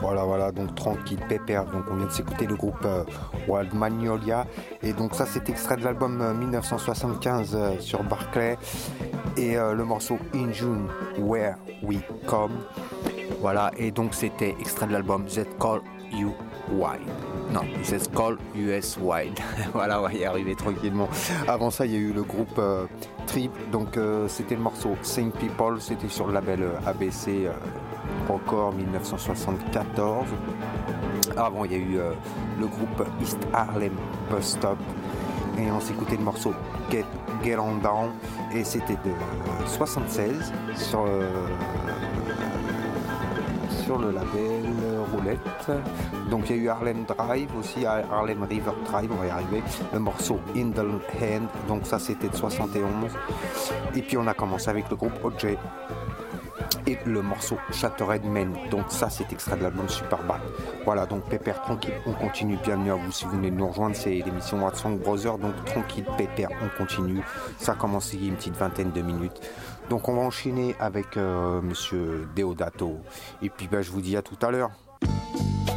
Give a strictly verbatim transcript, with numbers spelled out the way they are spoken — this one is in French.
Voilà, voilà, donc tranquille, pépère. Donc on vient de s'écouter le groupe euh, Wild Magnolia. Et donc ça, c'est extrait de l'album euh, mille neuf cent soixante-quinze euh, sur Barclay. Et euh, le morceau In June, Where We Come. Voilà, et donc c'était extrait de l'album Z Call You Wild. Non, Z Call U S Wild. Voilà, on va y arriver tranquillement. Avant ça, il y a eu le groupe euh, Trip. Donc euh, c'était le morceau Same People. C'était sur le label euh, A B C euh, Record mille neuf cent soixante-quatorze. Avant, il y a eu euh, le groupe East Harlem Bus Stop. Et on s'écoutait le morceau Get, Get On Down. Et c'était de euh, soixante-seize sur... Euh, sur le label Roulette. Donc il y a eu Harlem Drive aussi, Harlem River Drive, on va y arriver. Le morceau In the Hand, donc ça c'était de soixante et onze. Et puis on a commencé avec le groupe O J et le morceau Shattered Man. Donc ça c'est extrait de l'album Superbad. Voilà, donc pépère tranquille, on continue. Bienvenue à vous si vous venez de nous rejoindre, c'est l'émission What Song Brothers. Donc tranquille, pépère, on continue. Ça a commencé il y a une petite vingtaine de minutes. Donc on va enchaîner avec euh, Monsieur Deodato. Et puis bah, je vous dis à tout à l'heure.